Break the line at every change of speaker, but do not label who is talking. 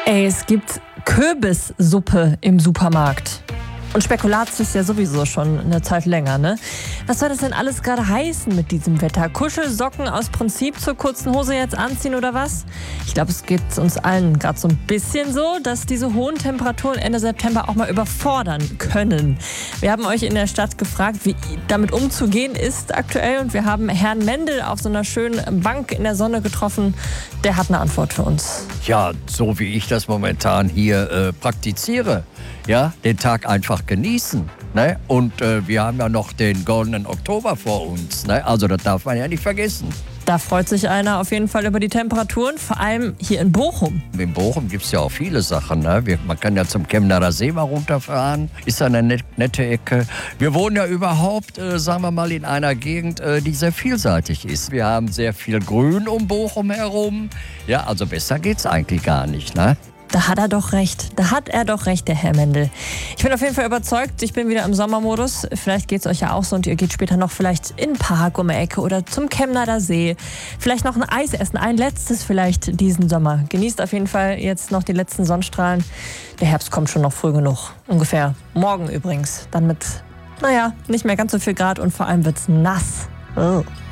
Ey, es gibt Kürbissuppe im Supermarkt. Und Spekulatius ja sowieso schon eine Zeit länger, ne? Was soll das denn alles gerade heißen mit diesem Wetter? Kuschelsocken aus Prinzip zur kurzen Hose jetzt anziehen oder was? Ich glaube, es geht uns allen gerade so ein bisschen so, dass diese hohen Temperaturen Ende September auch mal überfordern können. Wir haben euch in der Stadt gefragt, wie damit umzugehen ist aktuell. Und wir haben Herrn Mendel auf so einer schönen Bank in der Sonne getroffen. Der hat eine Antwort für uns.
Ja, so wie ich das momentan hier praktiziere. Ja, den Tag einfach genießen. Ne? Und wir haben ja noch den goldenen Oktober vor uns. Ne? Also das darf man ja nicht vergessen.
Da freut sich einer auf jeden Fall über die Temperaturen, vor allem hier in Bochum.
In Bochum gibt es ja auch viele Sachen. Ne? Man kann ja zum Chemnader See mal runterfahren. Ist ja eine nette Ecke. Wir wohnen ja überhaupt, sagen wir mal, in einer Gegend, die sehr vielseitig ist. Wir haben sehr viel Grün um Bochum herum. Ja, also besser geht's eigentlich gar nicht. Ne?
Da hat er doch recht. Der Herr Mendel. Ich bin auf jeden Fall überzeugt, ich bin wieder im Sommermodus. Vielleicht geht es euch ja auch so und ihr geht später noch vielleicht in den Park um die Ecke oder zum Chemnader See. Vielleicht noch ein Eis essen, ein letztes vielleicht diesen Sommer. Genießt auf jeden Fall jetzt noch die letzten Sonnenstrahlen. Der Herbst kommt schon noch früh genug. Ungefähr morgen übrigens. Dann mit, nicht mehr ganz so viel Grad und vor allem wird's nass. Oh.